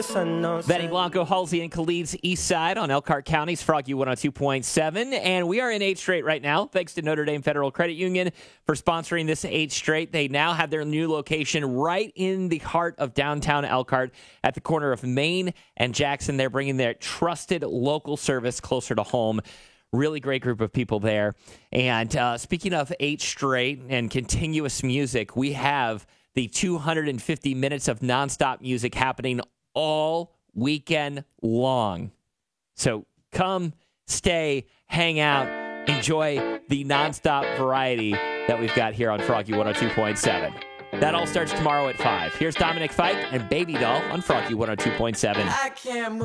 Benny Blanco, Halsey, and Khalid's East Side on Elkhart County's Froggy 102.7. And we are in 8th Straight right now, thanks to Notre Dame Federal Credit Union for sponsoring this 8th Straight. They now have their new location right in the heart of downtown Elkhart at the corner of Main and Jackson. They're bringing their trusted local service closer to home. Really great group of people there. And speaking of 8th Straight and continuous music, we have the 250 minutes of nonstop music happening all weekend long. So come, stay, hang out, enjoy the nonstop variety that we've got here on Froggy 102.7. That all starts tomorrow at 5. Here's Dominic Fike and Baby Doll on Froggy 102.7.